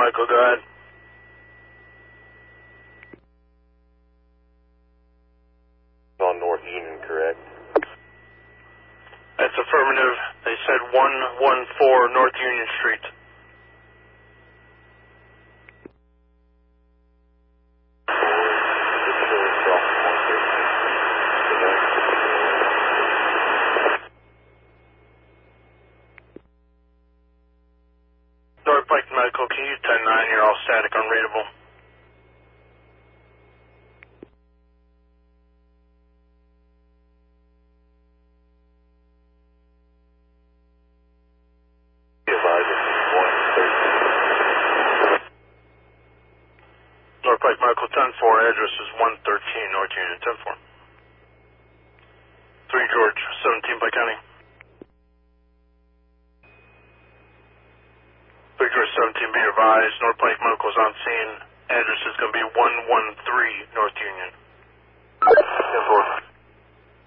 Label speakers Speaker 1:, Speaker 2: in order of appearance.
Speaker 1: Michael, go ahead.
Speaker 2: On North Union, correct?
Speaker 1: That's affirmative. They said 114 North Union Street. North Pike Medical, can you 10-9? You're all static, unreadable. North Pike Medical 10-4, address is 113 North Union, 10-4. 3 George, 17 Pike County. 3 George 17, be advised, North Pike Medical's on scene. Address is going to be 113 North Union.